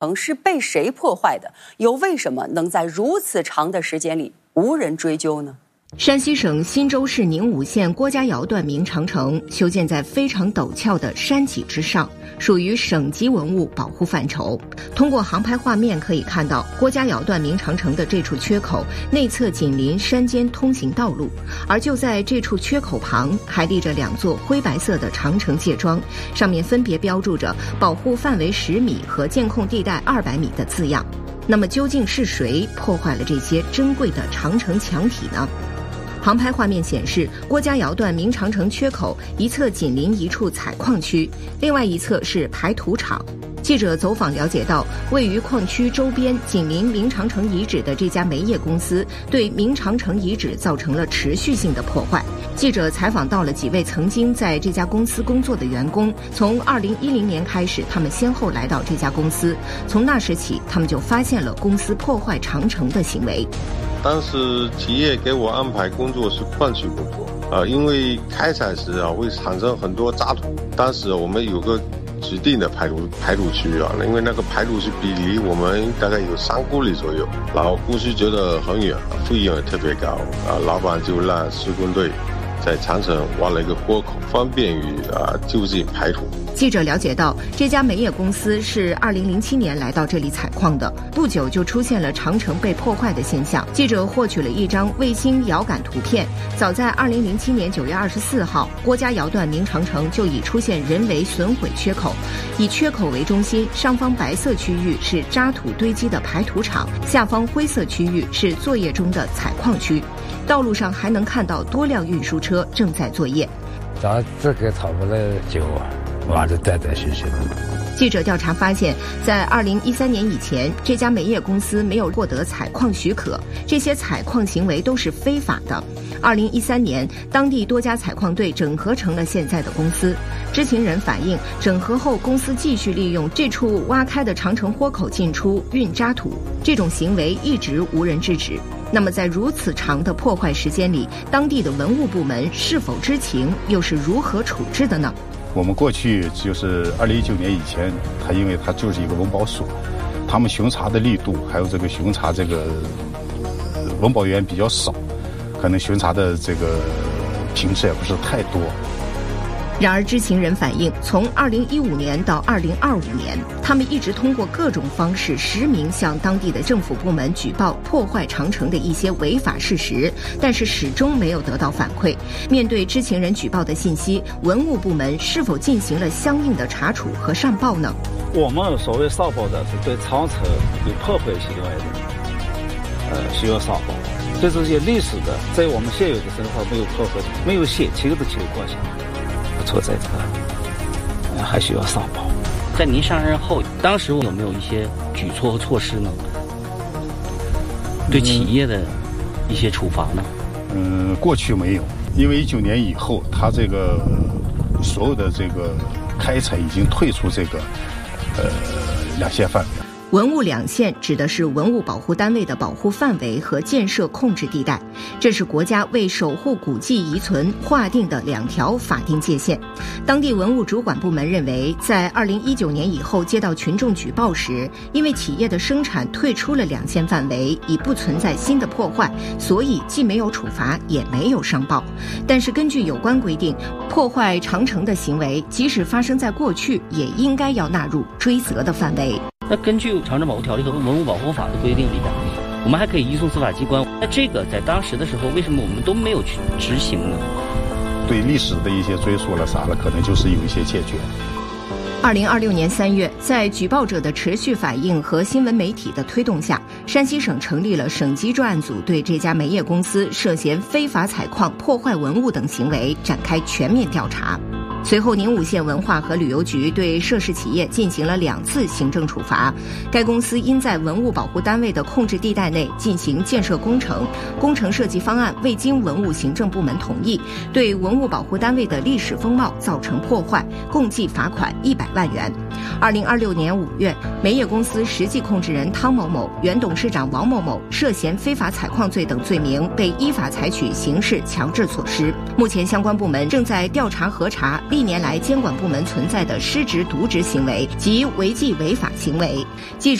是被谁破坏的？又为什么能在如此长的时间里无人追究呢？ 山西省忻州市宁武县郭家窑段明长城修建在非常陡峭的山脊之上，属于省级文物保护范畴。通过航拍画面可以看到，郭家窑段明长城的这处缺口内侧紧邻山间通行道路，而就在这处缺口旁还立着2座灰白色的长城界桩，上面分别标注着保护范围10米和监控地带200米的字样。那么究竟是谁破坏了这些珍贵的长城墙体呢？航拍画面显示，郭家窑段明长城缺口一侧紧邻一处采矿区，另外一侧是排土场。记者走访了解到，位于矿区周边紧邻明长城遗址的这家煤业公司对明长城遗址造成了持续性的破坏。记者采访到了几位曾经在这家公司工作的员工，从2010年开始，他们先后来到这家公司，从那时起，他们就发现了公司破坏长城的行为。 当时企业给我安排工作是矿区工作，因为开采时会产生很多渣土，当时我们有个指定的排土区因为那个排土区比离我们大概有3公里左右，然后公司觉得很远，费用也特别高，老板就让施工队在长城挖了一个豁口，方便于就近排土。 记者了解到，这家煤业公司是2007年来到这里采矿的，不久就出现了长城被破坏的现象。记者获取了一张卫星遥感图片，早在2007年9月24号，郭家窑段明长城就已出现人为损毁缺口，以缺口为中心，上方白色区域是渣土堆积的排土场，下方灰色区域是作业中的采矿区。道路上还能看到多辆运输车正在作业。 咱这个差不多就挖得断断续续的。 记者调查发现，在2013年以前，这家煤业公司没有获得采矿许可，这些采矿行为都是非法的。2013年，当地多家采矿队整合成了现在的公司。知情人反映，整合后公司继续利用这处挖开的长城豁口进出运渣土，这种行为一直无人制止。那么在如此长的破坏时间里，当地的文物部门是否知情，又是如何处置的呢？ 我们过去就是2019年以前，因为它就是一个文保所，他们巡查的力度还有这个巡查这个文保员比较少，可能巡查的这个频次也不是太多。 然而知情人反映，从2015年到2025年，他们一直通过各种方式实名向当地的政府部门举报破坏长城的一些违法事实，但是始终没有得到反馈。面对知情人举报的信息，文物部门是否进行了相应的查处和上报呢？ 我们所谓上报的是对长城有破坏行为的，需要上报。对这些历史的，在我们现有的生活没有破坏、没有血亲的情况下，错在这个还需要上报。 在您上任后，当时有没有一些举措和措施呢？对企业的一些处罚呢？ 过去没有，因为19年以后，它这个所有的这个开采已经退出这个2线范围。 文物2线指的是文物保护单位的保护范围和建设控制地带，这是国家为守护古迹遗存划定的2条法定界限。当地文物主管部门认为，在2019年以后接到群众举报时，因为企业的生产退出了2线范围，已不存在新的破坏，所以既没有处罚，也没有上报。但是根据有关规定，破坏长城的行为，即使发生在过去，也应该要纳入追责的范围。 那根据《长城保护条例》和《文物保护法》的规定里边，我们还可以移送司法机关。那这个在当时的时候，为什么我们都没有去执行呢？ 对历史的一些追溯了啥了，可能就是有一些欠缺。 2026年3月，在举报者的持续反映和新闻媒体的推动下，山西省成立了省级专案组，对这家煤业公司涉嫌非法采矿、破坏文物等行为展开全面调查。随后，宁武县文化和旅游局对涉事企业进行了2次行政处罚。该公司因在文物保护单位的控制地带内进行建设工程，工程设计方案未经文物行政部门同意，对文物保护单位的历史风貌造成破坏，共计罚款100万元。2026年5月，煤业公司实际控制人汤某某、原董事长王某某涉嫌非法采矿罪等罪名，被依法采取刑事强制措施。 目前相关部门正在调查核查历年来监管部门存在的失职渎职行为及违纪违法行为。记者